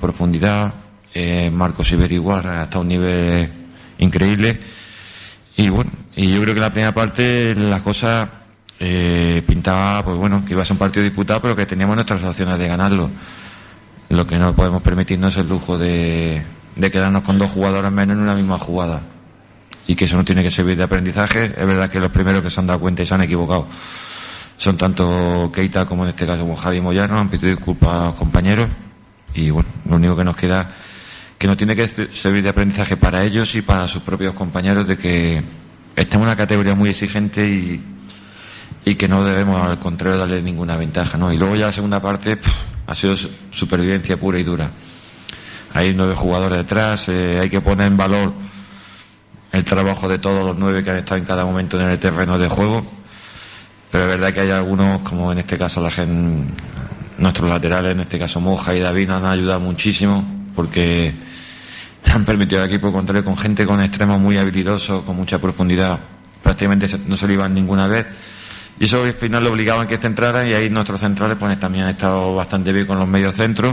profundidad. Marcos Iberi igual, hasta un nivel increíble. Y bueno, y yo creo que la primera parte las cosas pintaba, pues bueno, que iba a ser un partido disputado, pero que teníamos nuestras opciones de ganarlo. Lo que no podemos permitirnos es el lujo de quedarnos con 2 jugadores menos en una misma jugada. Y que eso no tiene que servir de aprendizaje. Es verdad que los primeros que se han dado cuenta y se han equivocado son tanto Keita como en este caso como Javi Moyano. Han pedido disculpas a los compañeros. Y bueno, lo único que nos queda, que nos tiene que servir de aprendizaje para ellos y para sus propios compañeros, de que estamos en una categoría muy exigente y que no debemos, al contrario, darle ninguna ventaja, ¿no? Y luego ya la segunda parte ha sido supervivencia pura y dura. Hay 9 jugadores detrás, hay que poner en valor el trabajo de todos los 9 que han estado en cada momento en el terreno de juego, pero es verdad que hay algunos, como en este caso nuestros laterales, en este caso Moja y David, nos han ayudado muchísimo, porque han permitido al equipo contrario, con gente con extremos muy habilidosos, con mucha profundidad, prácticamente no se lo iban ninguna vez, y eso al final lo obligaban a que centraran, y ahí nuestros centrales pues también han estado bastante bien con los medios centros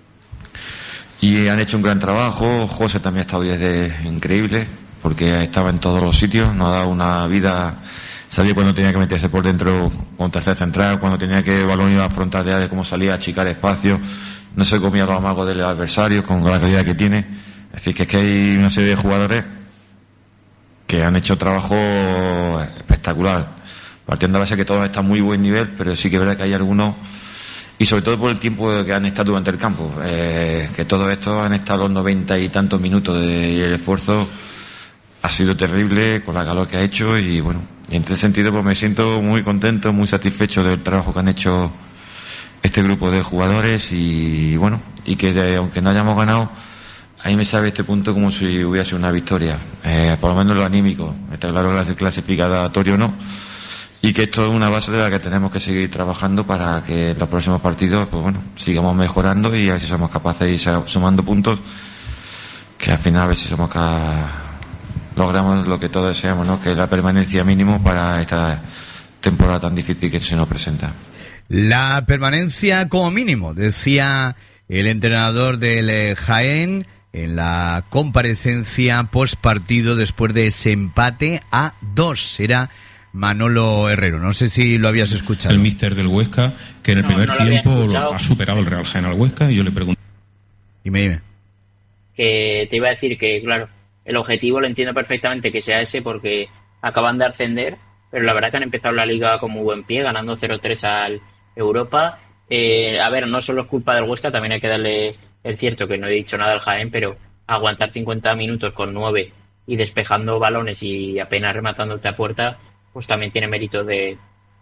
y han hecho un gran trabajo. José también ha estado increíble, porque estaba en todos los sitios, nos ha dado una vida. Salía cuando tenía que meterse por dentro con tercer central, cuando tenía que balón iba a frontal de área, como salía a achicar espacio, no se comía los amagos del adversario con la calidad que tiene. Es decir, que es que hay una serie de jugadores que han hecho trabajo espectacular, partiendo de base que todos están a muy buen nivel, pero sí que es verdad que hay algunos, y sobre todo por el tiempo que han estado durante el campo, que todos estos han estado los 90 y tantos minutos y el esfuerzo ha sido terrible con la calor que ha hecho. Y bueno, y en ese sentido pues me siento muy contento, muy satisfecho del trabajo que han hecho este grupo de jugadores, y bueno, y que aunque no hayamos ganado, a mí me sabe este punto como si hubiera sido una victoria, por lo menos lo anímico. Está claro que la clasificatorio no, y que esto es una base de la que tenemos que seguir trabajando para que en los próximos partidos pues bueno, sigamos mejorando y a ver si somos capaces de ir sumando puntos, que al final a ver si logramos lo que todos deseamos, ¿no? Que es la permanencia mínimo para esta temporada tan difícil que se nos presenta. La permanencia como mínimo, decía el entrenador del Jaén en la comparecencia post partido después de ese empate a 2. Era Manolo Herrero, no sé si lo habías escuchado. El míster del Huesca, que en el primer tiempo ha superado el Real Jaén al Huesca, y yo le pregunto. Dime. Que te iba a decir que, claro, el objetivo lo entiendo perfectamente que sea ese, porque acaban de ascender, pero la verdad que han empezado la liga con muy buen pie, ganando 0-3 al Europa. A ver, no solo es culpa del Huesca, también hay que darle, es cierto que no he dicho nada al Jaén, pero aguantar 50 minutos con 9 y despejando balones y apenas rematándote a puerta, pues también tiene mérito del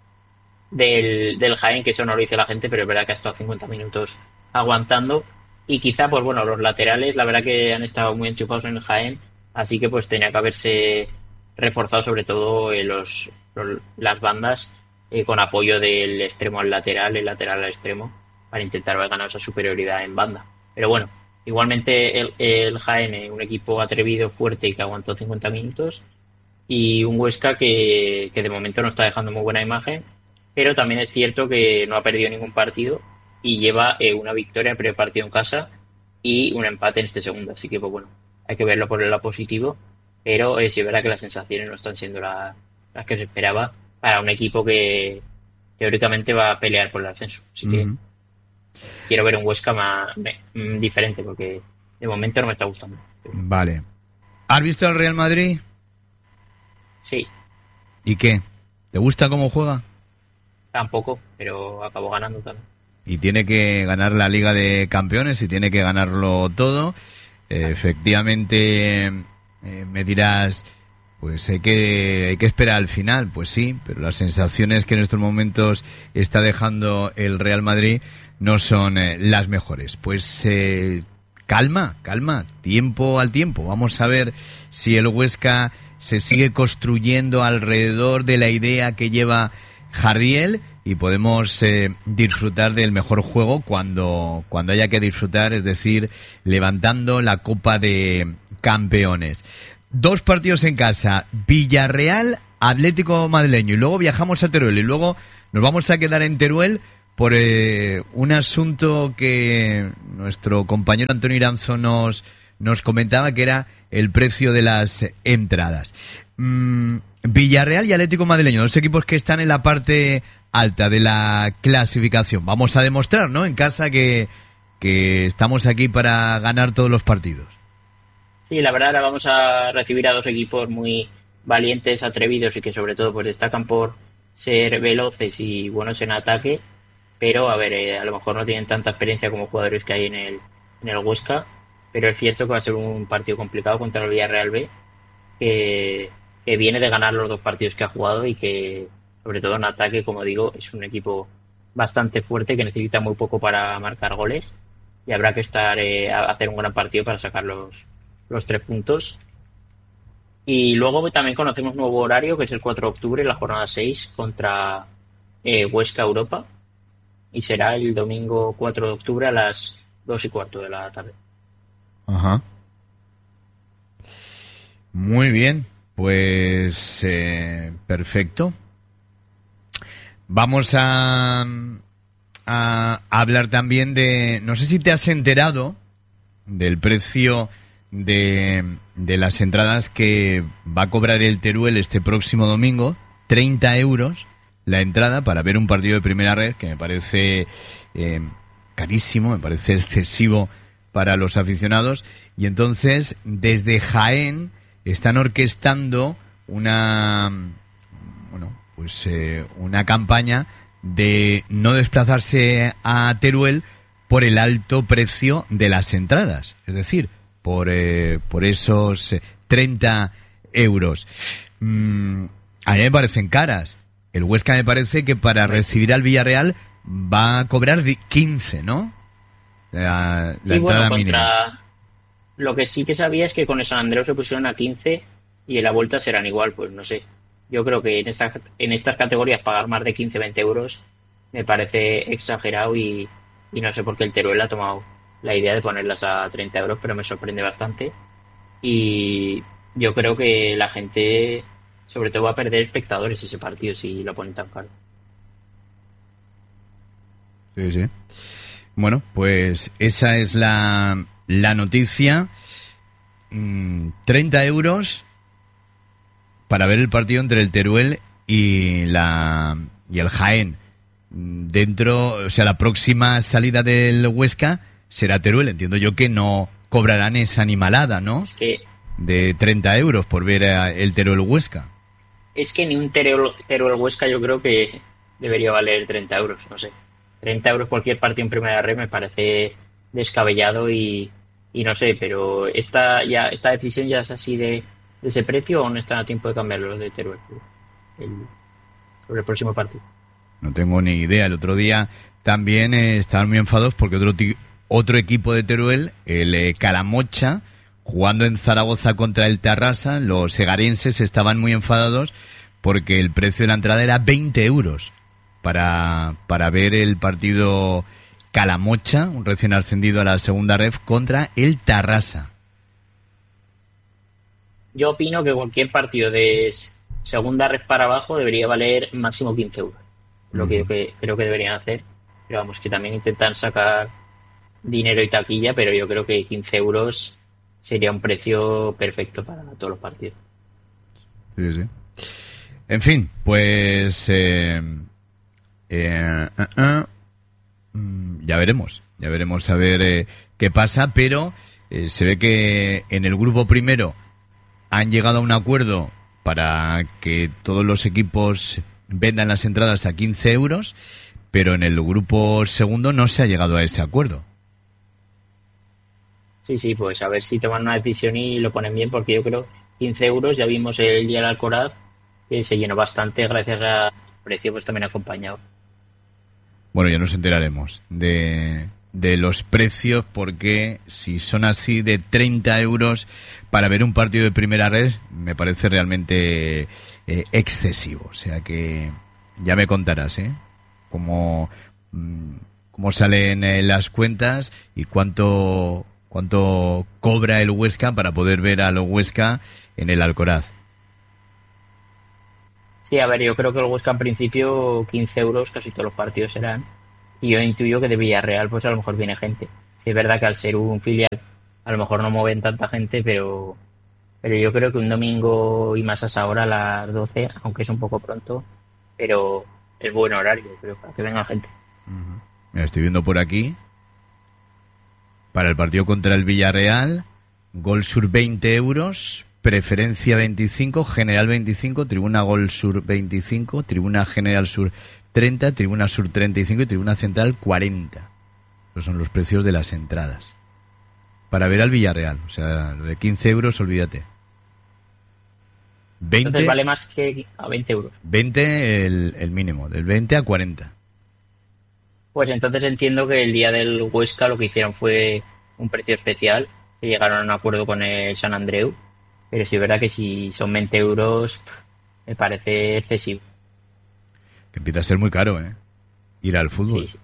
Jaén, que eso no lo dice la gente, pero es verdad que ha estado 50 minutos aguantando. Y quizá, pues bueno, los laterales, la verdad que han estado muy enchufados en el Jaén, así que pues tenía que haberse reforzado sobre todo las bandas, con apoyo del extremo al lateral, el lateral al extremo, para intentar ganar esa superioridad en banda. Pero bueno, igualmente el Jaén, un equipo atrevido, fuerte y que aguantó 50 minutos, y un Huesca que de momento no está dejando muy buena imagen, pero también es cierto que no ha perdido ningún partido y lleva una victoria en el primer partido en casa y un empate en este segundo, así que pues bueno, hay que verlo por el lado positivo, pero sí es verdad que las sensaciones no están siendo las que se esperaba para un equipo que teóricamente va a pelear por el ascenso, así que quiero ver un Huesca más diferente, porque de momento no me está gustando. Vale. ¿Has visto al Real Madrid? Sí. ¿Y qué? ¿Te gusta cómo juega? Tampoco, pero acabó ganando también. Y tiene que ganar la Liga de Campeones y tiene que ganarlo todo. Efectivamente, me dirás, pues hay que esperar al final. Pues sí, pero las sensaciones que en estos momentos está dejando el Real Madrid no son las mejores. Pues calma, tiempo al tiempo. Vamos a ver si el Huesca se sigue construyendo alrededor de la idea que lleva Jardiel, y podemos disfrutar del mejor juego cuando haya que disfrutar, es decir, levantando la Copa de Campeones. 2 partidos en casa, Villarreal, Atlético Madrileño, y luego viajamos a Teruel, y luego nos vamos a quedar en Teruel por un asunto que nuestro compañero Antonio Iranzo nos comentaba, que era el precio de las entradas. Villarreal y Atlético Madrileño, dos equipos que están en la parte alta de la clasificación. Vamos a demostrar, ¿no?, en casa que estamos aquí para ganar todos los partidos. Sí, la verdad, ahora vamos a recibir a dos equipos muy valientes, atrevidos y que sobre todo pues destacan por ser veloces y buenos en ataque, pero a ver, a lo mejor no tienen tanta experiencia como jugadores que hay en el Huesca, pero es cierto que va a ser un partido complicado contra el Villarreal B, que viene de ganar los dos partidos que ha jugado y que, sobre todo en ataque, como digo, es un equipo bastante fuerte que necesita muy poco para marcar goles y habrá que hacer un gran partido para sacar los 3 puntos. Y luego también conocemos un nuevo horario, que es el 4 de octubre, la jornada 6 contra Huesca Europa, y será el domingo 4 de octubre a las 2:15 de la tarde. Ajá. Muy bien, pues perfecto. Vamos a hablar también de... No sé si te has enterado del precio de las entradas que va a cobrar el Teruel este próximo domingo. 30 euros la entrada para ver un partido de primera red, que me parece carísimo, me parece excesivo para los aficionados. Y entonces, desde Jaén están orquestando una campaña de no desplazarse a Teruel por el alto precio de las entradas, es decir, por esos 30 euros. A mí me parecen caras. El Huesca me parece que para recibir al Villarreal va a cobrar 15, ¿no? La entrada mínima. Lo que sí que sabía es que con el San Andreu se pusieron a 15 y en la vuelta serán igual, pues no sé. Yo creo que en estas categorías pagar más de 15-20 euros me parece exagerado y no sé por qué el Teruel ha tomado la idea de ponerlas a 30 euros, pero me sorprende bastante. Y yo creo que la gente, sobre todo, va a perder espectadores ese partido si lo ponen tan caro. Sí, sí. Bueno, pues esa es la noticia. 30 euros para ver el partido entre el Teruel y el Jaén. La próxima salida del Huesca será Teruel. Entiendo yo que no cobrarán esa animalada, ¿no? Es que de 30 euros por ver el Teruel Huesca. Es que ni un Teruel Huesca yo creo que debería valer 30 euros, no sé. 30 euros cualquier partido en primera red me parece descabellado y no sé, pero esta decisión ya es así de ese precio, o no están a tiempo de cambiarlo de Teruel sobre el próximo partido. No tengo ni idea. El otro día también estaban muy enfadados porque otro equipo de Teruel, el Calamocha, jugando en Zaragoza contra el Tarrasa, los segarenses estaban muy enfadados porque el precio de la entrada era 20 euros para ver el partido Calamocha, un recién ascendido a la segunda ref, contra el Tarrasa. Yo opino que cualquier partido de segunda ref para abajo debería valer máximo 15 euros. Lo que creo que deberían hacer. Pero vamos, que también intentan sacar dinero y taquilla, pero yo creo que 15 euros sería un precio perfecto para todos los partidos. Sí, sí. En fin, pues ya veremos a ver qué pasa, pero se ve que en el grupo primero han llegado a un acuerdo para que todos los equipos vendan las entradas a 15 euros, pero en el grupo segundo no se ha llegado a ese acuerdo. Sí, pues a ver si toman una decisión y lo ponen bien, porque yo creo 15 euros, ya vimos el día del Alcoraz, que se llenó bastante gracias al precio pues también acompañado. Bueno, ya nos enteraremos de los precios, porque si son así de 30 euros para ver un partido de primera red, me parece realmente excesivo. O sea que ya me contarás, cómo salen las cuentas y cuánto cobra el Huesca para poder ver al Huesca en el Alcoraz. Sí, a ver, yo creo que el Huesca en principio 15 euros casi todos los partidos serán, y yo intuyo que de Villarreal pues a lo mejor viene gente. Sí, es verdad que al ser un filial a lo mejor no mueven tanta gente, pero yo creo que un domingo y más a esa hora, a las 12, aunque es un poco pronto, pero es buen horario, creo, para que venga gente. Mira, estoy viendo por aquí, para el partido contra el Villarreal, Gol Sur 20 euros, Preferencia 25, General 25, Tribuna Gol Sur 25, Tribuna General Sur 30, Tribuna Sur 35 y Tribuna Central 40. Esos son los precios de las entradas. Para ver al Villarreal, o sea, lo de 15 euros, olvídate. 20, entonces vale más que a 20 euros. 20 el mínimo, del 20 a 40. Pues entonces entiendo que el día del Huesca lo que hicieron fue un precio especial, que llegaron a un acuerdo con el Sant Andreu, pero sí es verdad que si son 20 euros me parece excesivo. Que empieza a ser muy caro, ir al fútbol. Sí.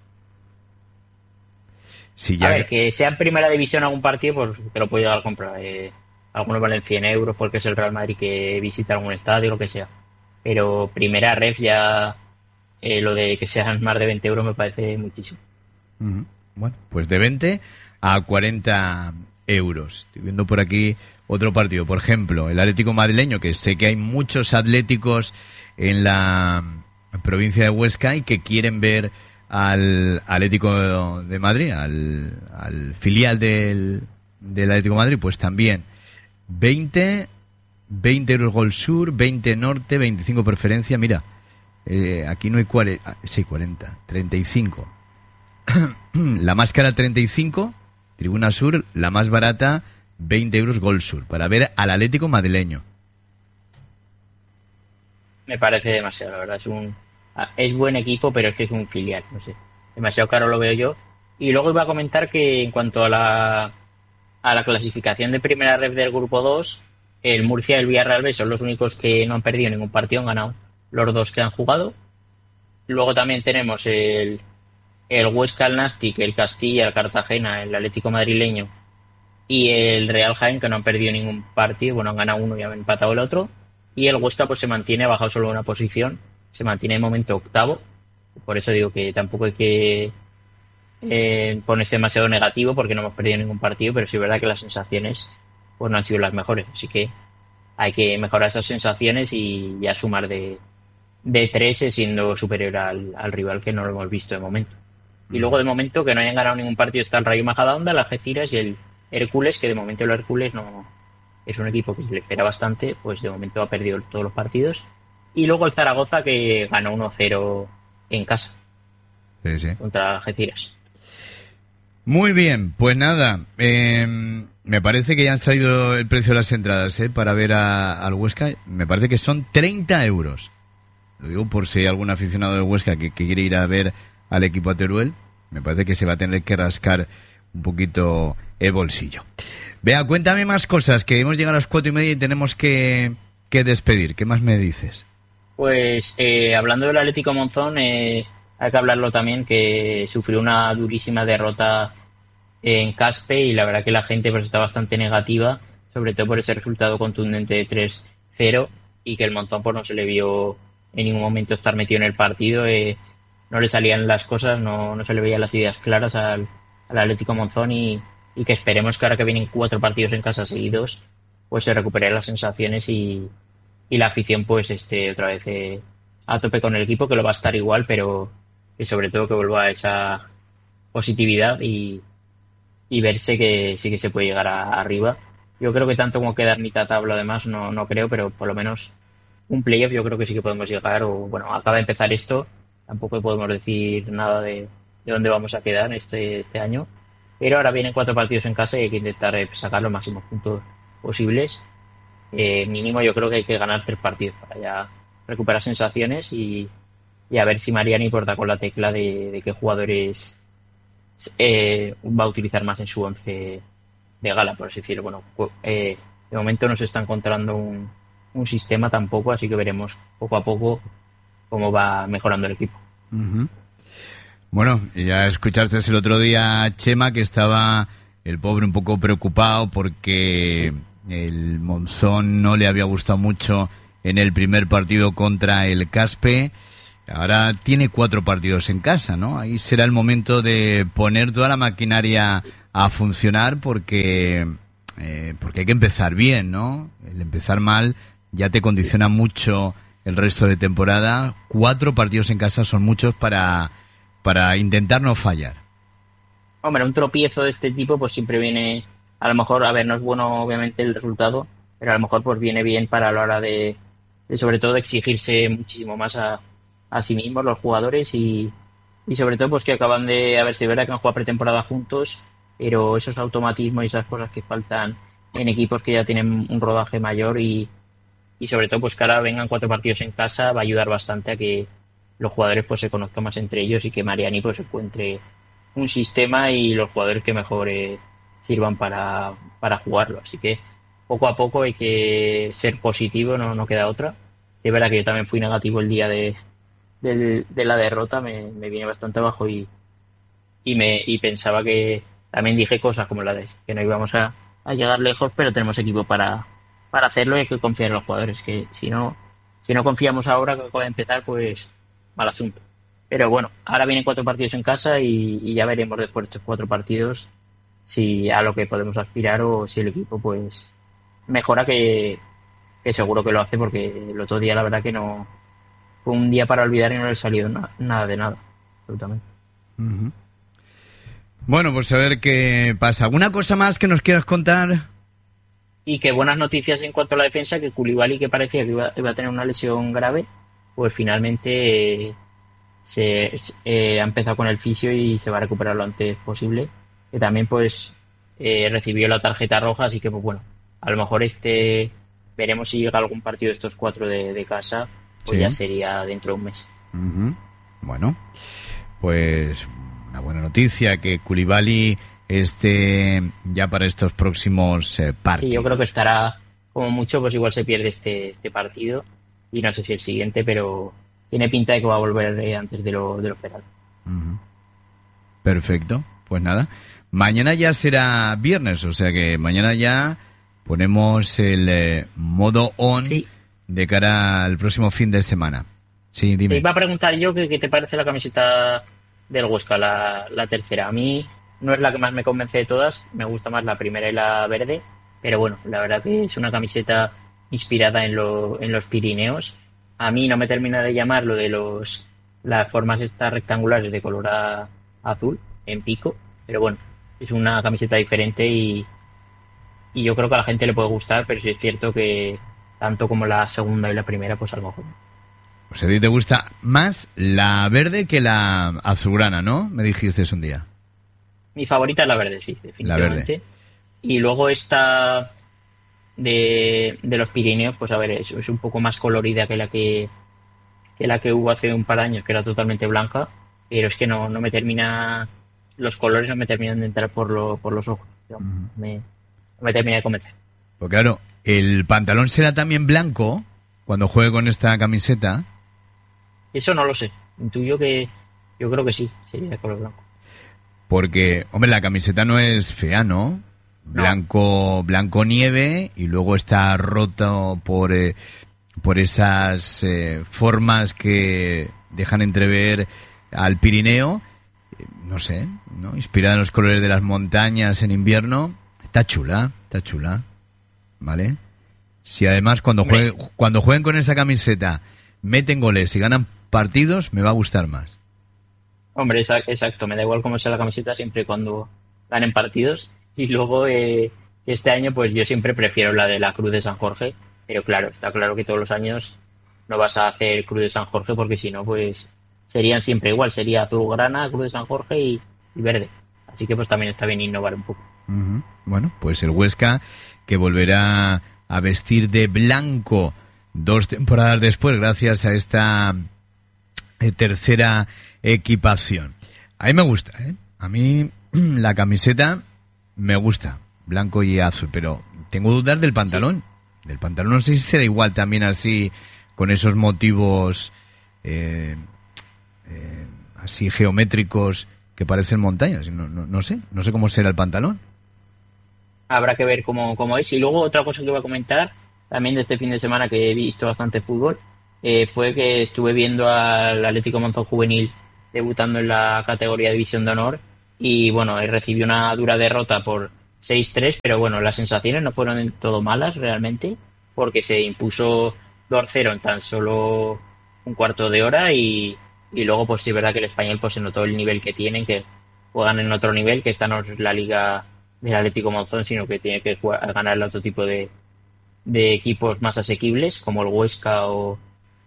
Sí, ya a ver, que sea en primera división algún partido, pues te lo puedo llegar a comprar. Algunos valen 100 euros porque es el Real Madrid que visita algún estadio, lo que sea. Pero primera ref ya, lo de que sean más de 20 euros me parece muchísimo. Bueno, pues de 20 a 40 euros. Estoy viendo por aquí otro partido. Por ejemplo, el Atlético madrileño, que sé que hay muchos atléticos en la provincia de Huesca y que quieren ver al Atlético de Madrid, al filial del Atlético de Madrid, pues también 20 euros Gol Sur, 20 Norte, 25 Preferencia. Mira, aquí no hay 40, 35. La más cara 35, Tribuna Sur, la más barata 20 euros Gol Sur, para ver al Atlético madrileño. Me parece demasiado, la verdad. Es buen equipo, pero es que es un filial, no sé. Demasiado caro lo veo yo. Y luego iba a comentar que en cuanto a la clasificación de primera ref del grupo 2, el Murcia y el Villarreal son los únicos que no han perdido ningún partido, han ganado los dos que han jugado. Luego también tenemos el Huesca, el Nastic, el Castilla, el Cartagena, el Atlético madrileño y el Real Jaén, que no han perdido ningún partido. Bueno, han ganado uno y han empatado el otro. Y el Huesca pues se mantiene, ha bajado solo una posición, se mantiene de momento octavo. Por eso digo que tampoco hay que ponerse demasiado negativo porque no hemos perdido ningún partido, pero sí es verdad que las sensaciones pues no han sido las mejores. Así que hay que mejorar esas sensaciones y ya sumar de 13 siendo superior al rival, que no lo hemos visto de momento. Y luego de momento que no hayan ganado ningún partido está el Rayo Majadahonda, el Algeciras y el Hércules, que de momento el Hércules no es un equipo que se le espera bastante, pues de momento ha perdido todos los partidos. Y luego el Zaragoza, que ganó 1-0 en casa contra Algeciras. Muy bien, pues nada, me parece que ya han salido el precio de las entradas para ver al Huesca. Me parece que son 30 euros. Lo digo por si hay algún aficionado del Huesca que quiere ir a ver al equipo a Teruel. Me parece que se va a tener que rascar un poquito el bolsillo. Vea, cuéntame más cosas, que hemos llegado a las 4:30 y tenemos que despedir. ¿Qué más me dices? Pues hablando del Atlético Monzón, hay que hablarlo también, que sufrió una durísima derrota en Caspe y la verdad que la gente pues está bastante negativa, sobre todo por ese resultado contundente de 3-0 y que el Monzón pues no se le vio en ningún momento estar metido en el partido, no le salían las cosas, no se le veían las ideas claras al Atlético Monzón y que esperemos que ahora que vienen 4 partidos en casa seguidos pues se recuperen las sensaciones y la afición pues esté otra vez a tope con el equipo, que lo va a estar igual, pero que sobre todo que vuelva a esa positividad y verse que sí que se puede llegar arriba. Yo creo que tanto como quedar mitad tabla además no creo, pero por lo menos un playoff yo creo que sí que podemos llegar. O bueno, acaba de empezar esto, tampoco podemos decir nada de dónde vamos a quedar este año, pero ahora vienen 4 partidos en casa y hay que intentar sacar los máximos puntos posibles. Mínimo yo creo que hay que ganar 3 partidos para ya recuperar sensaciones y a ver si Mariani porta con la tecla de qué jugadores va a utilizar más en su 11 de gala, por así decirlo. Bueno, de momento no se está encontrando un sistema tampoco, así que veremos poco a poco cómo va mejorando el equipo. Uh-huh. Bueno, ya escuchaste el otro día a Chema, que estaba el pobre un poco preocupado porque el Monzón no le había gustado mucho en el primer partido contra el Caspe. Ahora tiene 4 partidos en casa, ¿no? Ahí será el momento de poner toda la maquinaria a funcionar porque hay que empezar bien, ¿no? El empezar mal ya te condiciona mucho el resto de temporada. 4 partidos en casa son muchos para intentar no fallar. Hombre, un tropiezo de este tipo pues siempre viene, a lo mejor, a ver, no es bueno obviamente el resultado, pero a lo mejor pues viene bien para la hora de sobre todo de exigirse muchísimo más a sí mismos los jugadores y sobre todo pues que acaban de, a ver si es verdad que han jugado pretemporada juntos, pero esos automatismos y esas cosas que faltan en equipos que ya tienen un rodaje mayor y sobre todo pues que ahora vengan 4 partidos en casa va a ayudar bastante a que los jugadores pues se conozcan más entre ellos y que Mariani pues encuentre un sistema y los jugadores que mejor sirvan para jugarlo, así que poco a poco hay que ser positivo, no queda otra. Sí, es verdad que yo también fui negativo el día de la derrota, me vine bastante abajo y pensaba que también dije cosas como la de que no íbamos a llegar lejos, pero tenemos equipo para hacerlo y hay que confiar en los jugadores, que si no confiamos ahora que acaba de empezar, pues mal asunto. Pero bueno, ahora vienen 4 partidos en casa y ya veremos después de estos 4 partidos si a lo que podemos aspirar o si el equipo pues mejora, que seguro que lo hace, porque el otro día la verdad que no fue un día para olvidar y no le salió nada de nada, absolutamente. Uh-huh. Bueno, pues a ver qué pasa. ¿Alguna cosa más que nos quieras contar? Y que buenas noticias en cuanto a la defensa, que Koulibaly, que parecía que iba a tener una lesión grave, pues finalmente ha empezado con el fisio y se va a recuperar lo antes posible. Que también pues recibió la tarjeta roja, así que pues bueno, a lo mejor veremos si llega algún partido de estos 4 de casa, pues sí, ya sería dentro de un mes. Uh-huh. Bueno, pues una buena noticia que Koulibaly esté ya para estos próximos partidos. Sí, yo creo que estará como mucho, pues igual se pierde este partido y no sé si el siguiente, pero tiene pinta de que va a volver antes de lo esperado. Uh-huh. Perfecto, pues nada, mañana ya será viernes, o sea que mañana ya ponemos el modo on, sí, de cara al próximo fin de semana. Sí, dime. Te iba a preguntar yo qué te parece la camiseta del Huesca, la tercera. A mí no es la que más me convence de todas, me gusta más la primera y la verde, pero bueno, la verdad que es una camiseta inspirada en los Pirineos. A mí no me termina de llamar lo de las formas estas rectangulares de color azul en pico, pero bueno, es una camiseta diferente y yo creo que a la gente le puede gustar, pero sí es cierto que tanto como la segunda y la primera, pues a lo mejor. O sea, a ti te gusta más la verde que la azulgrana, ¿no? Me dijiste un día. Mi favorita es la verde, sí, definitivamente. La verde. Y luego esta de los Pirineos, pues a ver, es un poco más colorida que la que hubo hace un par de años, que era totalmente blanca, pero es que no me termina, los colores no me terminan de entrar por los ojos, no me termina de convencer. Pues claro, ¿el pantalón será también blanco cuando juegue con esta camiseta? Eso no lo sé, intuyo que yo creo que sí, sería de color blanco. Porque, hombre, la camiseta no es fea, ¿no? Blanco nieve y luego está roto por esas formas que dejan entrever al Pirineo, no sé, ¿no? Inspirada en los colores de las montañas en invierno. Está chula, ¿vale? Si además cuando jueguen con esa camiseta meten goles y ganan partidos, me va a gustar más. Hombre, exacto, me da igual cómo sea la camiseta siempre y cuando ganen partidos. Y luego este año pues yo siempre prefiero la de la Cruz de San Jorge, pero claro, está claro que todos los años no vas a hacer Cruz de San Jorge porque si no pues serían siempre igual, sería azulgrana, Cruz de San Jorge y verde. Así que pues también está bien innovar un poco. Uh-huh. Bueno, pues el Huesca que volverá a vestir de blanco 2 temporadas después gracias a esta tercera equipación. A mí me gusta, ¿eh? A mí la camiseta me gusta, blanco y azul, pero tengo dudas del pantalón. Sí. Del pantalón no sé si será igual también así, con esos motivos así geométricos que parecen montañas. No sé cómo será el pantalón. Habrá que ver cómo es. Y luego otra cosa que voy a comentar, también de este fin de semana que he visto bastante fútbol, fue que estuve viendo al Atlético Monzón Juvenil debutando en la categoría División de Honor y bueno, recibió una dura derrota por 6-3, pero bueno, las sensaciones no fueron del todo malas realmente, porque se impuso 2-0 en tan solo un cuarto de hora y luego pues sí es verdad que el Español pues se notó el nivel que tienen, que juegan en otro nivel, que esta no es la liga del Atlético Monzón, sino que tiene que ganar otro tipo de equipos más asequibles, como el Huesca o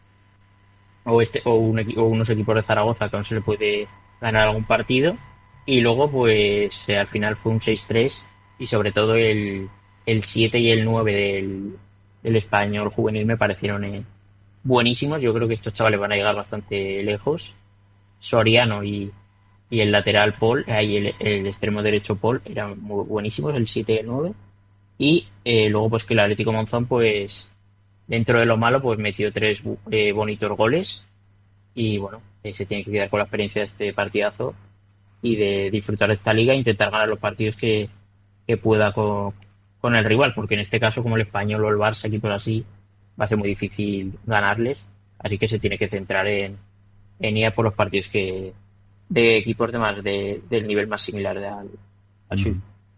unos equipos de Zaragoza que aún se le puede ganar algún partido. Y luego pues al final fue un 6-3 y sobre todo el 7 y el 9 del Español Juvenil me parecieron buenísimos. Yo creo que estos chavales van a llegar bastante lejos. Soriano y el lateral Paul, ahí el extremo derecho Paul, eran muy buenísimos, el 7 y el 9. Y luego pues que el Atlético Monzón pues dentro de lo malo pues metió 3 bonitos goles y bueno, se tiene que quedar con la experiencia de este partidazo y de disfrutar de esta liga e intentar ganar los partidos que pueda con el rival, porque en este caso como el Español o el Barça, equipos así, va a ser muy difícil ganarles, así que se tiene que centrar en ir a por los partidos de equipos del nivel más similar al suyo.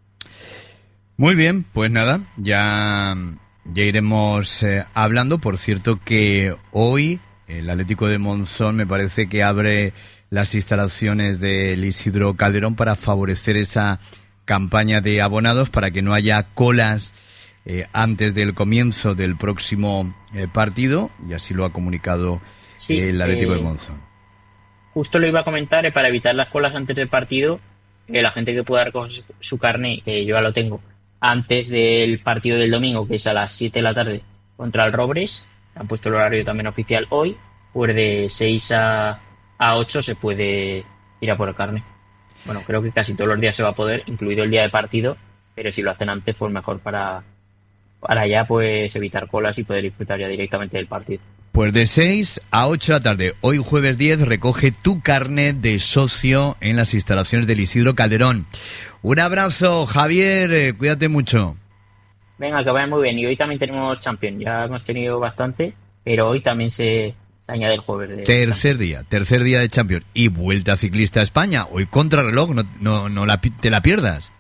Muy bien, pues nada, ya iremos hablando. Por cierto que hoy el Atlético de Monzón me parece que abre las instalaciones del Isidro Calderón para favorecer esa campaña de abonados, para que no haya colas antes del comienzo del próximo partido, y así lo ha comunicado el Atlético de Monzón. Justo lo iba a comentar, para evitar las colas antes del partido, la gente que pueda recoger su carné, que yo ya lo tengo, antes del partido del domingo, que es a las 7 de la tarde contra el Robres, han puesto el horario también oficial hoy, pues de 6 a 8 se puede ir a por el carné. Bueno, creo que casi todos los días se va a poder, incluido el día de partido, pero si lo hacen antes, pues mejor para ya pues evitar colas y poder disfrutar ya directamente del partido. Pues de 6 a 8 de la tarde, hoy jueves 10, recoge tu carnet de socio en las instalaciones del Isidro Calderón. Un abrazo, Javier, cuídate mucho. Venga, que vaya muy bien. Y hoy también tenemos Champions, ya hemos tenido bastante, pero hoy también se añade el jueves. Tercer día de Champions. Y Vuelta Ciclista a España, hoy contrarreloj, no te la pierdas.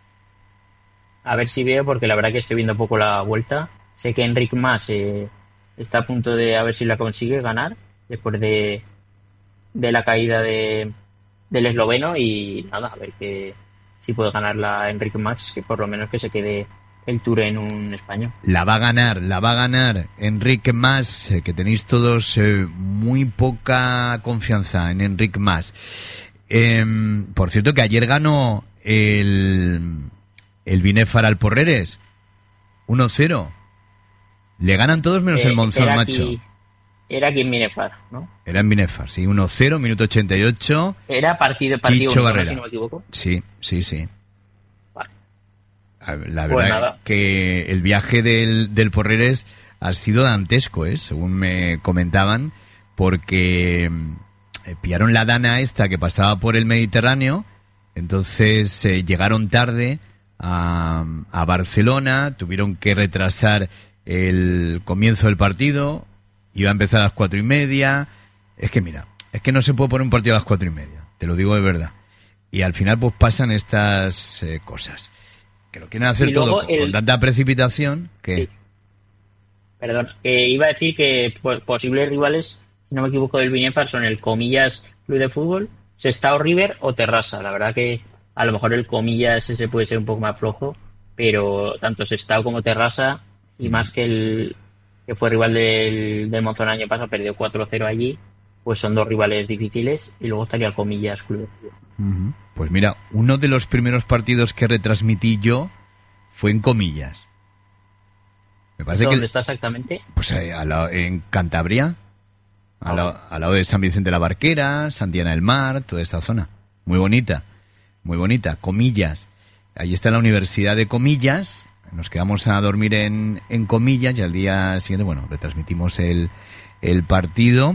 A ver si veo, porque la verdad que estoy viendo poco la Vuelta. Sé que Enric Mas está a punto de a ver si la consigue ganar después de la caída del esloveno, y nada, a ver si puede ganar la Enric Mas, que por lo menos que se quede el Tour en un español. La va a ganar Enric Mas, que tenéis todos muy poca confianza en Enric Mas. Por cierto, que ayer ganó el Binefar al Porreres 1-0. Le ganan todos menos el Monzón, macho. Era aquí en Binefar, ¿no? Era en Binefar, sí, 1-0, minuto 88. Era partido Chicho único, Barrera. ¿no? Si no me equivoco. Sí. Vale. La verdad que el viaje del Porreres ha sido dantesco, según me comentaban, porque pillaron la dana esta que pasaba por el Mediterráneo, entonces llegaron tarde a Barcelona, tuvieron que retrasar el comienzo del partido, iba a empezar a las 4:30. Es que no se puede poner un partido a las 4:30, te lo digo de verdad. Y al final pues pasan estas cosas, que lo quieren hacer todo con tanta precipitación que... Sí. Perdón, iba a decir que posibles rivales, si no me equivoco, del Binefar son el Comillas Club de Fútbol, Sestao River o Terrassa. La verdad que a lo mejor el Comillas ese puede ser un poco más flojo, pero tanto Sestao como Terrassa, y más que fue rival del Monzón el año pasado, perdió 4-0 allí, pues son dos rivales difíciles. Y luego estaría el Comillas Club de Fútbol. Uh-huh. Pues mira, uno de los primeros partidos que retransmití yo fue en Comillas. Me parece ¿Dónde está exactamente? Pues en Cantabria, al lado de San Vicente de la Barquera, Santiana del Mar, toda esa zona. Muy bonita, Comillas. Ahí está la Universidad de Comillas. Nos quedamos a dormir en Comillas y al día siguiente, retransmitimos el partido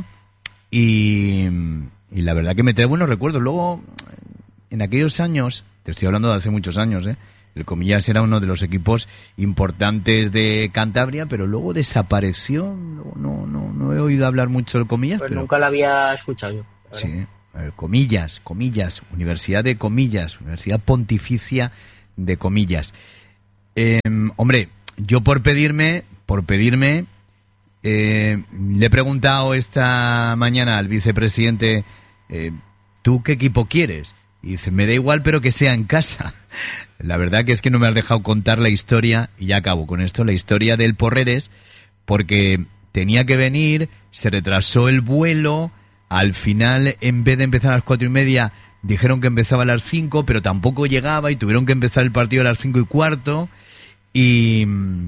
y la verdad que me trae buenos recuerdos. Luego, en aquellos años, te estoy hablando de hace muchos años, El Comillas era uno de los equipos importantes de Cantabria, pero luego desapareció. No he oído hablar mucho del Comillas. Pues pero nunca lo había escuchado yo. Sí, Comillas, Universidad de Comillas, Universidad Pontificia de Comillas. Hombre, yo por pedirme, le he preguntado esta mañana al vicepresidente, ¿tú qué equipo quieres? Y dice, me da igual, pero que sea en casa. La verdad que es que no me has dejado contar la historia, y ya acabo con esto, la historia del Porreres, porque tenía que venir, se retrasó el vuelo, al final, en vez de empezar a las 4:30, dijeron que empezaba a las 5, pero tampoco llegaba y tuvieron que empezar el partido a las 5:15, y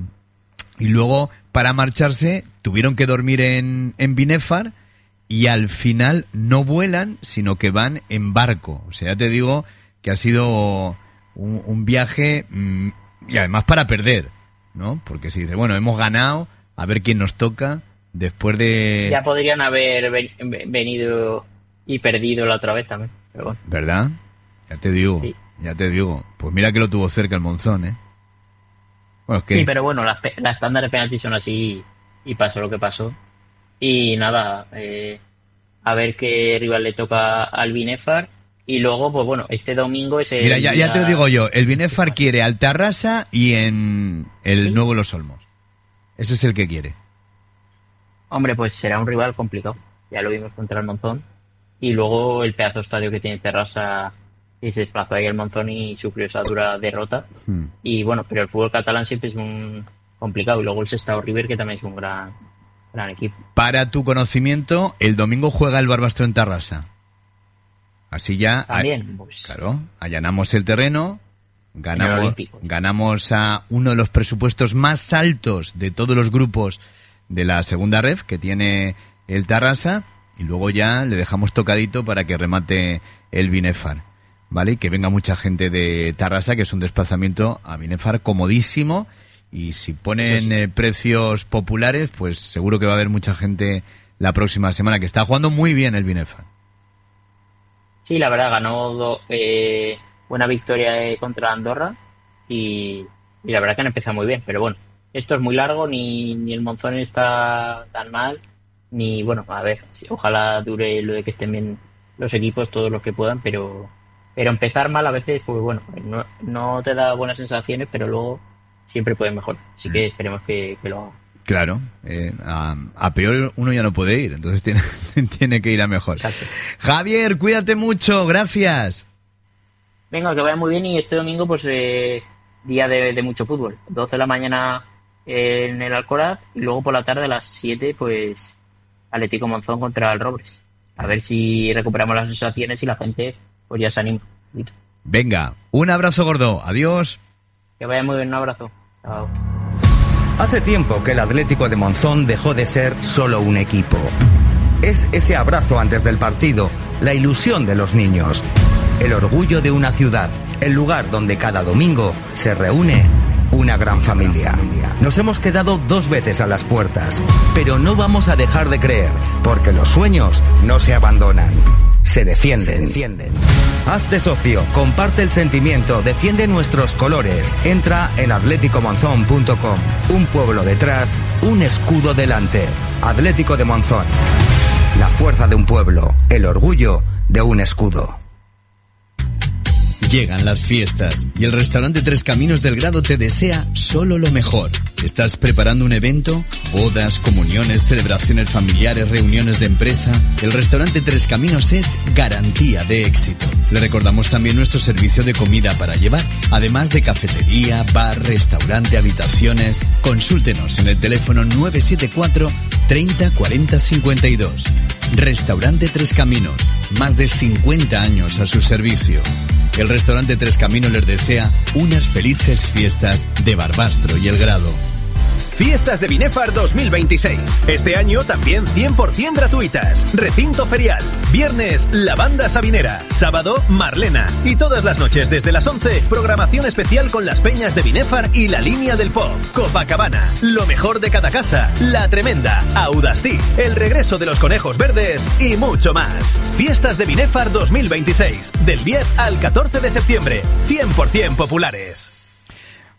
luego, para marcharse, tuvieron que dormir en Binefar, y al final no vuelan, sino que van en barco. O sea, ya te digo que ha sido un viaje, y además para perder, ¿no? Porque si dices, bueno, hemos ganado, a ver quién nos toca, después de... Ya podrían haber venido y perdido la otra vez también, pero bueno. ¿Verdad? Ya te digo, sí. Ya te digo. Pues mira que lo tuvo cerca el Monzón, ¿eh? Bueno, es que... Sí, pero bueno, las tandas de penalti son así y pasó lo que pasó. Y nada, a ver qué rival le toca al Binefar. Y luego, pues bueno, este domingo es el... Mira, ya te lo digo yo, el Binefar quiere al Tarrasa y en el ¿Sí? Nuevo Los Olmos. Ese es el que quiere. Hombre, pues será un rival complicado. Ya lo vimos contra el Monzón. Y luego el pedazo de estadio que tiene Terrassa, y se desplazó ahí el Monzón y sufrió esa dura derrota. Y bueno, pero el fútbol catalán siempre es un complicado. Y luego el Sestao River, que también es un gran equipo. Para tu conocimiento, el domingo juega el Barbastro en Tarrasa. Así ya... También, pues... Claro, allanamos el terreno, ganamos a uno de los presupuestos más altos de todos los grupos de la segunda ref que tiene el Tarrasa, y luego ya le dejamos tocadito para que remate el Binefar, ¿vale? Y que venga mucha gente de Tarrasa, que es un desplazamiento a Binefar comodísimo, y si ponen precios populares, pues seguro que va a haber mucha gente la próxima semana, que está jugando muy bien el Binefar. Sí, la verdad, ganó buena victoria contra Andorra y la verdad que han empezado muy bien, pero bueno, esto es muy largo, ni el Monzón está tan mal, ni bueno, a ver, ojalá dure lo de que estén bien los equipos, todos los que puedan, pero empezar mal a veces, pues bueno, no te da buenas sensaciones, pero luego siempre puede mejorar, así que esperemos que lo haga. Claro, a peor uno ya no puede ir, entonces tiene que ir a mejor. Exacto. Javier, cuídate mucho, gracias. Venga, que vaya muy bien, y este domingo pues día de mucho fútbol. 12 de la mañana en el Alcoraz, y luego por la tarde a las 7 pues Atlético Monzón contra el Robles. A ver si recuperamos las sensaciones y la gente pues ya se anima. Venga, un abrazo gordo, adiós. Que vaya muy bien, un abrazo. Chao. Hace tiempo que el Atlético de Monzón dejó de ser solo un equipo. Es ese abrazo antes del partido, la ilusión de los niños, el orgullo de una ciudad, el lugar donde cada domingo se reúne una gran familia. Nos hemos quedado 2 veces a las puertas, pero no vamos a dejar de creer, porque los sueños no se abandonan, se defienden. Hazte socio, comparte el sentimiento, defiende nuestros colores. Entra en atléticomonzón.com. Un pueblo detrás, un escudo delante. Atlético de Monzón. La fuerza de un pueblo, el orgullo de un escudo. Llegan las fiestas y el restaurante Tres Caminos del Grado te desea solo lo mejor. ¿Estás preparando un evento? Bodas, comuniones, celebraciones familiares, reuniones de empresa. El restaurante Tres Caminos es garantía de éxito. Le recordamos también nuestro servicio de comida para llevar, además de cafetería, bar, restaurante, habitaciones. Consúltenos en el teléfono 974 30 40 52. Restaurante Tres Caminos, más de 50 años a su servicio. El restaurante Tres Caminos les desea unas felices fiestas de Barbastro y El Grado. Fiestas de Binefar 2026. Este año también 100% gratuitas. Recinto ferial. Viernes, la banda sabinera. Sábado, Marlena. Y todas las noches desde las 11, programación especial con las peñas de Binefar y la línea del pop. Copacabana. Lo mejor de cada casa. La Tremenda. Audastí. El regreso de los conejos verdes. Y mucho más. Fiestas de Binefar 2026. Del 10 al 14 de septiembre. 100% populares.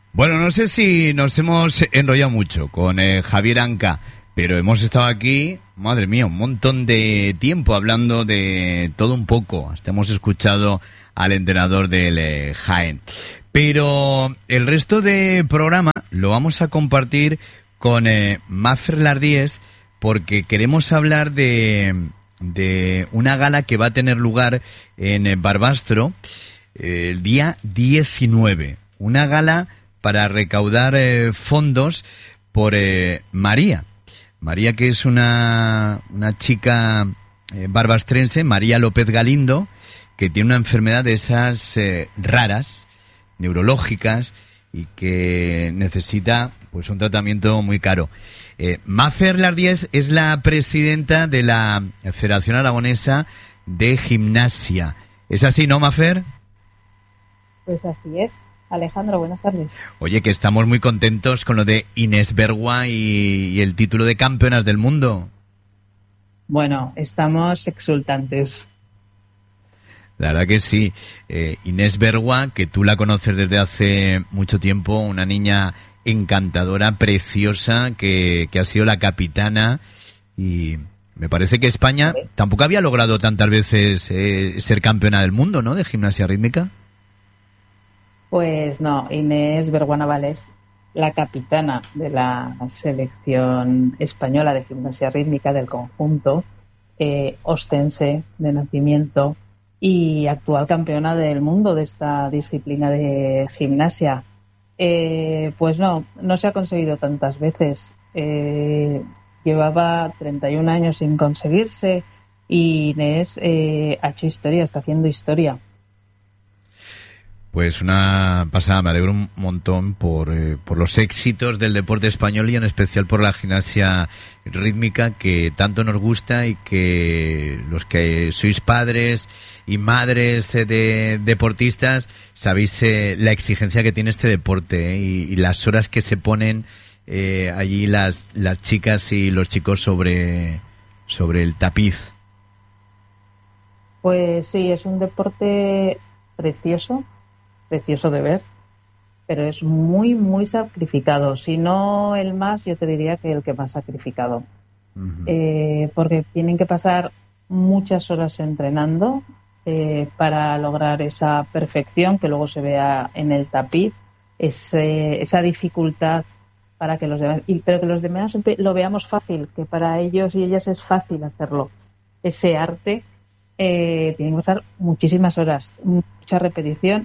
Bueno, no sé si nos hemos enrollado mucho con Javier Anca, pero hemos estado aquí, madre mía, un montón de tiempo hablando de todo un poco. Hasta hemos escuchado al entrenador del Jaén. Pero el resto de programa lo vamos a compartir con Mafer Lardíez, porque queremos hablar de una gala que va a tener lugar en Barbastro el día 19. Una gala para recaudar fondos por María. María, que es una chica barbastrense, María López Galindo, que tiene una enfermedad de esas raras, neurológicas, y que necesita pues un tratamiento muy caro. Mafer Lardíez es la presidenta de la Federación Aragonesa de Gimnasia. ¿Es así, no, Mafer? Pues así es. Alejandro, buenas tardes. Oye, que estamos muy contentos con lo de Inés Bergua y el título de campeonas del mundo. Bueno, estamos exultantes. La verdad que sí. Inés Bergua, que tú la conoces desde hace mucho tiempo, una niña encantadora, preciosa, que ha sido la capitana, y me parece que España tampoco había logrado tantas veces ser campeona del mundo, ¿no?, de gimnasia rítmica. Pues no, Inés Bergua Navales, la capitana de la selección española de gimnasia rítmica del conjunto, ostense de nacimiento y actual campeona del mundo de esta disciplina de gimnasia. Pues no se ha conseguido tantas veces. Llevaba 31 años sin conseguirse y Inés ha hecho historia, está haciendo historia. Pues una pasada, me alegro un montón por los éxitos del deporte español y en especial por la gimnasia rítmica, que tanto nos gusta, y que los que sois padres y madres de deportistas sabéis la exigencia que tiene este deporte, y las horas que se ponen allí las chicas y los chicos sobre el tapiz. Pues sí, es un deporte precioso de ver, pero es muy, muy sacrificado. Si no el más, yo te diría que el que más sacrificado. Uh-huh. Porque tienen que pasar muchas horas entrenando para lograr esa perfección que luego se vea en el tapiz, esa dificultad para que los demás, pero que los demás lo veamos fácil, que para ellos y ellas es fácil hacerlo. Ese arte tienen que pasar muchísimas horas, mucha repetición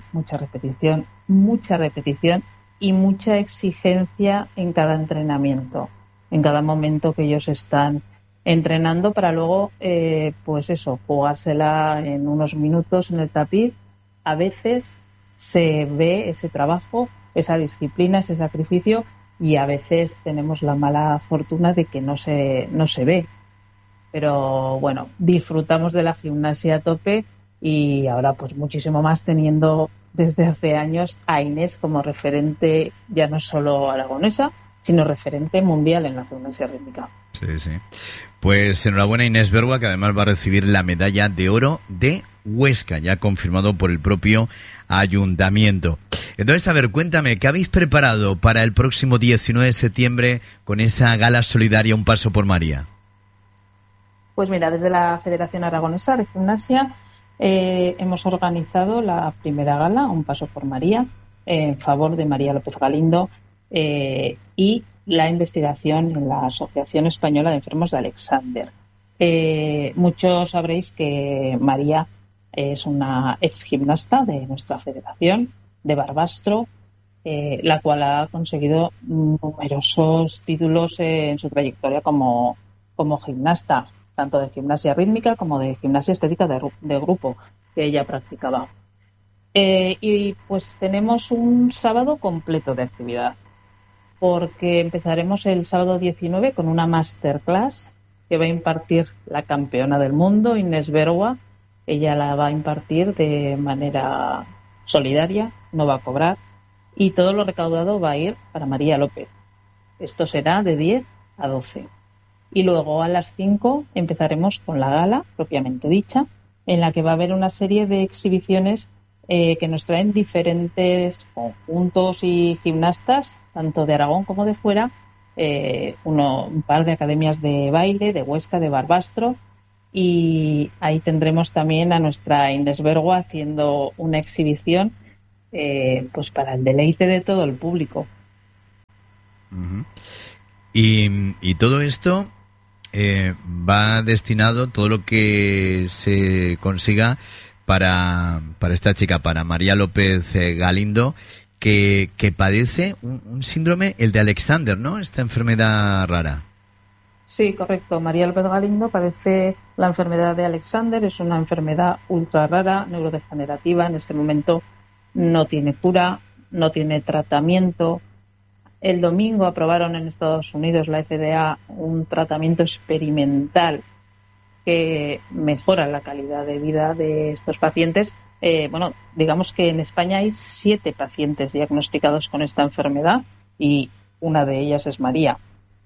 y mucha exigencia en cada entrenamiento, en cada momento que ellos están entrenando, para luego, pues eso, jugársela en unos minutos en el tapiz. A veces se ve ese trabajo, esa disciplina, ese sacrificio, y a veces tenemos la mala fortuna de que no se ve. Pero bueno, disfrutamos de la gimnasia a tope, y ahora pues muchísimo más teniendo desde hace años a Inés como referente ya no solo aragonesa, sino referente mundial en la gimnasia rítmica. Sí, sí. Pues enhorabuena Inés Bergua, que además va a recibir la medalla de oro de Huesca, ya confirmado por el propio ayuntamiento. Entonces, a ver, cuéntame, ¿qué habéis preparado para el próximo 19 de septiembre con esa gala solidaria Un Paso por María? Pues mira, desde la Federación Aragonesa de Gimnasia hemos organizado la primera gala, Un Paso por María, en favor de María López Galindo, y la investigación en la Asociación Española de Enfermos de Alexander. Muchos sabréis que María es una ex gimnasta de nuestra federación, de Barbastro, la cual ha conseguido numerosos títulos en su trayectoria como gimnasta, tanto de gimnasia rítmica como de gimnasia estética de grupo que ella practicaba. Y pues tenemos un sábado completo de actividad, porque empezaremos el sábado 19 con una masterclass que va a impartir la campeona del mundo, Inés Bergua. Ella la va a impartir de manera solidaria, no va a cobrar, y todo lo recaudado va a ir para María López. Esto será de 10 a 12. Y luego a las 5 empezaremos con la gala, propiamente dicha, en la que va a haber una serie de exhibiciones que nos traen diferentes conjuntos y gimnastas, tanto de Aragón como de fuera, un par de academias de baile, de Huesca, de Barbastro, y ahí tendremos también a nuestra Inés Bergua haciendo una exhibición pues para el deleite de todo el público. Uh-huh. Y todo esto va destinado, todo lo que se consiga para esta chica, para María López Galindo, que padece un síndrome, el de Alexander, ¿no? Esta enfermedad rara. Sí, correcto. María López Galindo padece la enfermedad de Alexander. Es una enfermedad ultra rara, neurodegenerativa. En este momento no tiene cura, no tiene tratamiento. El domingo aprobaron en Estados Unidos, la FDA, un tratamiento experimental que mejora la calidad de vida de estos pacientes. Digamos que en España hay 7 pacientes diagnosticados con esta enfermedad y una de ellas es María.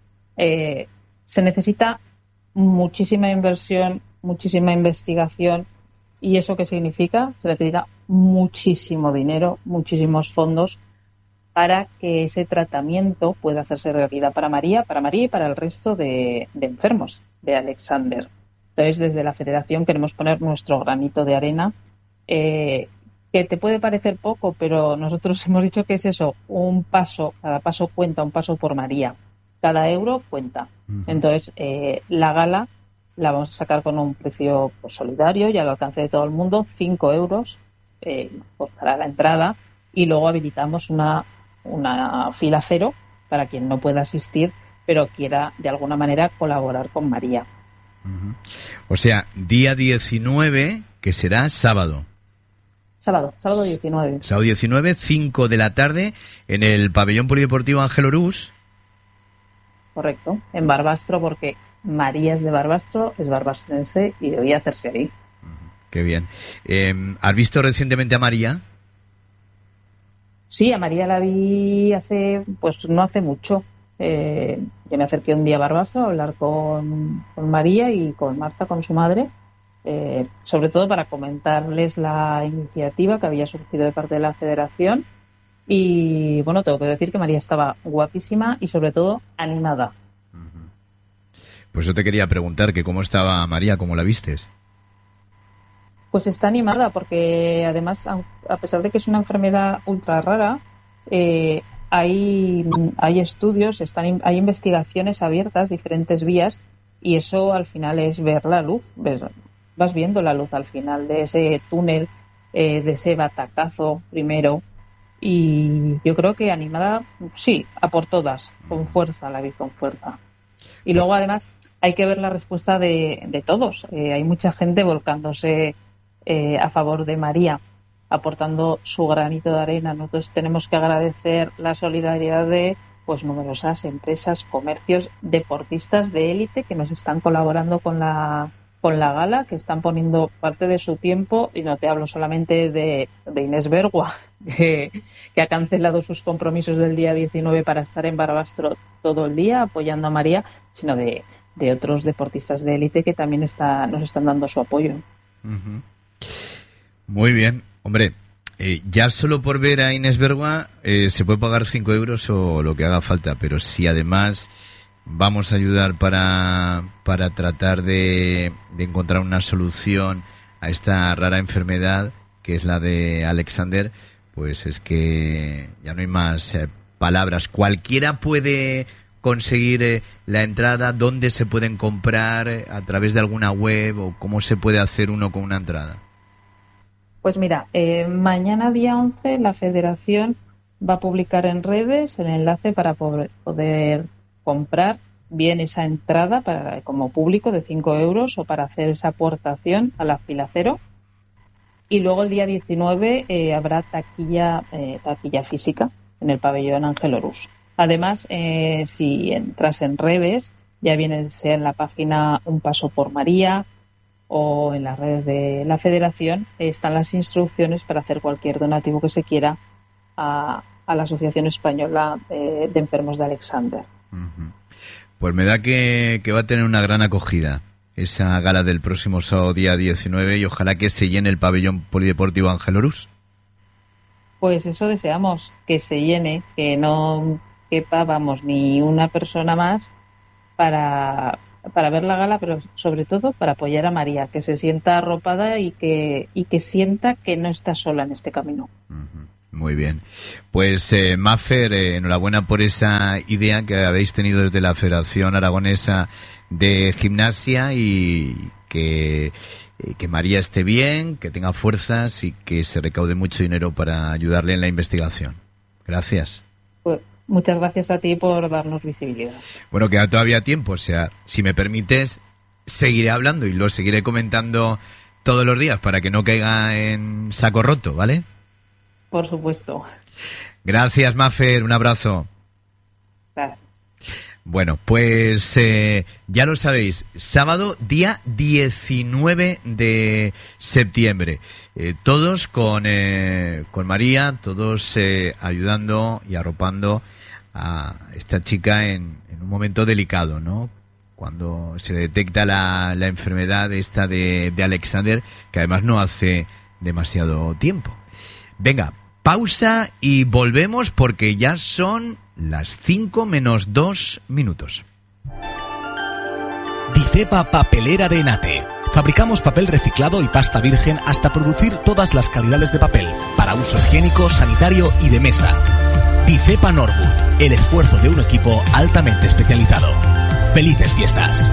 Se necesita muchísima inversión, muchísima investigación. ¿Y eso qué significa? Se necesita muchísimo dinero, muchísimos fondos para que ese tratamiento pueda hacerse realidad para María y para el resto de enfermos de Alexander. Entonces, desde la Federación queremos poner nuestro granito de arena, que te puede parecer poco, pero nosotros hemos dicho que es eso, un paso, cada paso cuenta, un paso por María. Cada euro cuenta. Uh-huh. Entonces, la gala la vamos a sacar con un precio solidario y al alcance de todo el mundo, 5 euros para la entrada, y luego habilitamos una fila cero para quien no pueda asistir, pero quiera de alguna manera colaborar con María. Uh-huh. O sea, día 19, que será sábado. Sábado 19. Sábado 19, 5 de la tarde, en el pabellón polideportivo Ángel Orús. Correcto, en Barbastro, porque María es de Barbastro, es barbastrense y debía hacerse ahí. Uh-huh. Qué bien. ¿Has visto recientemente a María? Sí, a María la vi no hace mucho. Yo me acerqué un día a Barbastro a hablar con María y con Marta, con su madre, sobre todo para comentarles la iniciativa que había surgido de parte de la Federación. Y bueno, tengo que decir que María estaba guapísima y sobre todo animada. Uh-huh. Pues yo te quería preguntar que cómo estaba María, ¿cómo la vistes? Pues está animada porque además, a pesar de que es una enfermedad ultra rara, hay estudios, hay investigaciones abiertas, diferentes vías, y eso al final es ver la luz. Vas viendo la luz al final de ese túnel, de ese batacazo primero. Y yo creo que animada, sí, a por todas, con fuerza, la vi con fuerza. Y luego además hay que ver la respuesta de todos. Hay mucha gente volcándose a favor de María, aportando su granito de arena. Nosotros tenemos que agradecer la solidaridad de numerosas empresas, comercios, deportistas de élite que nos están colaborando con la gala, que están poniendo parte de su tiempo, y no te hablo solamente de Inés Bergua, que ha cancelado sus compromisos del día 19 para estar en Barbastro todo el día apoyando a María, sino de otros deportistas de élite que también nos están dando su apoyo. Uh-huh. Muy bien, hombre, ya solo por ver a Inés Bergua se puede pagar 5 euros o lo que haga falta, pero si además vamos a ayudar para tratar de encontrar una solución a esta rara enfermedad que es la de Alexander, pues es que ya no hay más palabras. Cualquiera puede conseguir la entrada. ¿Dónde se pueden comprar? ¿A través de alguna web? ¿O cómo se puede hacer uno con una entrada? Pues mira, mañana día 11 la Federación va a publicar en redes el enlace para poder comprar bien esa entrada como público de 5 euros o para hacer esa aportación a la fila cero. Y luego el día 19 habrá taquilla física en el pabellón Ángel Orús. Además, si entras en redes, ya viene sea en la página Un Paso por María o en las redes de la Federación, están las instrucciones para hacer cualquier donativo que se quiera a la Asociación Española de Enfermos de Alexander. Uh-huh. Pues me da que va a tener una gran acogida esa gala del próximo sábado día 19 y ojalá que se llene el pabellón polideportivo Ángel Orús. Pues eso deseamos, que se llene, que no quepa, vamos, ni una persona más para ver la gala, pero sobre todo para apoyar a María, que se sienta arropada y que sienta que no está sola en este camino. Muy bien. Pues Mafer, enhorabuena por esa idea que habéis tenido desde la Federación Aragonesa de Gimnasia y que María esté bien, que tenga fuerzas y que se recaude mucho dinero para ayudarle en la investigación. Gracias. Pues muchas gracias a ti por darnos visibilidad. Bueno, queda todavía tiempo, o sea, si me permites, seguiré hablando y lo seguiré comentando todos los días para que no caiga en saco roto, ¿vale? Por supuesto. Gracias, Mafer, un abrazo. Gracias. Bueno, pues ya lo sabéis, sábado día 19 de septiembre. Todos con María, todos ayudando y arropando a esta chica en un momento delicado, ¿no? Cuando se detecta la enfermedad esta de Alexander, que además no hace demasiado tiempo. Venga, pausa y volvemos porque ya son las 5 menos 2 minutos. Dicepa Papelera de Enate. Fabricamos papel reciclado y pasta virgen hasta producir todas las calidades de papel para uso higiénico, sanitario y de mesa. Dicepa Norwood, el esfuerzo de un equipo altamente especializado. ¡Felices fiestas!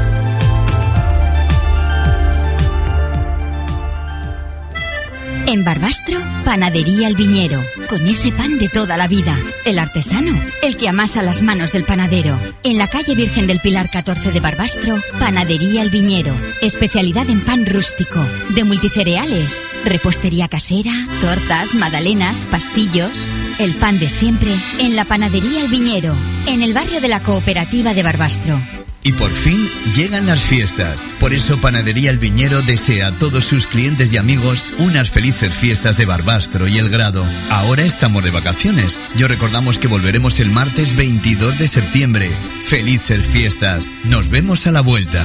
En Barbastro, Panadería El Viñero, con ese pan de toda la vida. El artesano, el que amasa las manos del panadero. En la calle Virgen del Pilar 14 de Barbastro, Panadería El Viñero. Especialidad en pan rústico, de multicereales, repostería casera, tortas, magdalenas, pastillos. El pan de siempre en la Panadería El Viñero, en el barrio de la Cooperativa de Barbastro. Y por fin llegan las fiestas. Por eso Panadería El Viñero desea a todos sus clientes y amigos unas felices fiestas de Barbastro y El Grado. Ahora estamos de vacaciones. Yo recordamos que volveremos el martes 22 de septiembre. Felices fiestas. Nos vemos a la vuelta.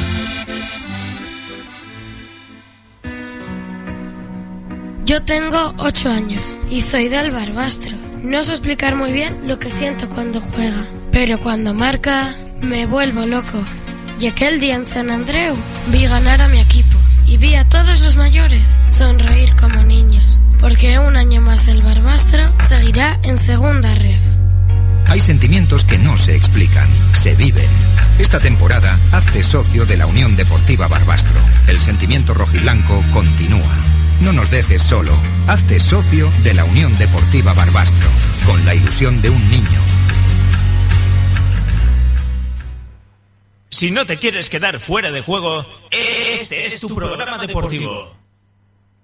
Yo tengo 8 años y soy del Barbastro. No sé explicar muy bien lo que siento cuando juega, pero cuando marca me vuelvo loco. Y aquel día en San Andreu vi ganar a mi equipo y vi a todos los mayores sonreír como niños, porque un año más el Barbastro seguirá en segunda ref. Hay sentimientos que no se explican, se viven. Esta temporada, hazte socio de la Unión Deportiva Barbastro. El sentimiento rojiblanco continúa. No nos dejes solo. Hazte socio de la Unión Deportiva Barbastro, con la ilusión de un niño. Si no te quieres quedar fuera de juego, este es tu programa deportivo.